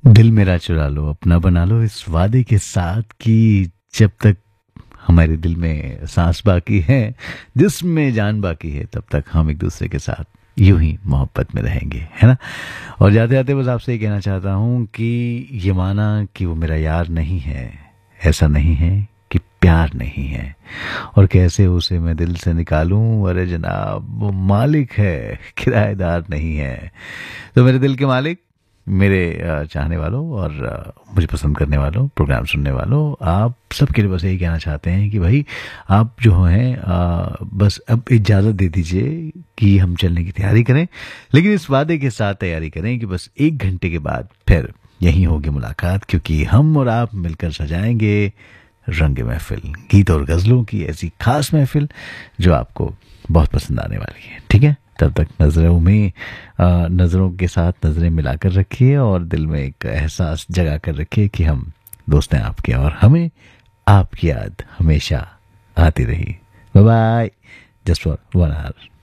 दिल मेरा चुरा लो अपना बना लो इस वादे के साथ कि जब तक हमारे दिल में सांस बाकी है, जिसमें जान बाकी है, तब तक हम एक दूसरे के साथ यूं ही मोहब्बत में रहेंगे, है ना। और जाते जाते बस आपसे ये कहना चाहता हूँ कि ये माना कि वो मेरा यार नहीं है, ऐसा नहीं है कि प्यार नहीं है, और कैसे उसे मैं दिल से निकालूं। अरे जनाब वो मालिक है, किराएदार नहीं है। तो मेरे दिल के मालिक, मेरे चाहने वालों और मुझे पसंद करने वालों, प्रोग्राम सुनने वालों, आप सबके लिए बस यही कहना चाहते हैं कि भाई आप जो हैं बस अब इजाज़त दे दीजिए कि हम चलने की तैयारी करें, लेकिन इस वादे के साथ तैयारी करें कि बस 1 घंटे के बाद फिर यहीं होगी मुलाकात, क्योंकि हम और आप मिलकर सजाएंगे रंग महफिल, गीत और गज़लों की ऐसी खास महफिल जो आपको बहुत पसंद आने वाली है। ठीक है, तब तक नज़रों के साथ नज़रें मिलाकर रखिए और दिल में एक एहसास जगा कर रखिए कि हम दोस्त हैं आपके और हमें आपकी याद हमेशा आती रही। Bye bye, just for 1 our.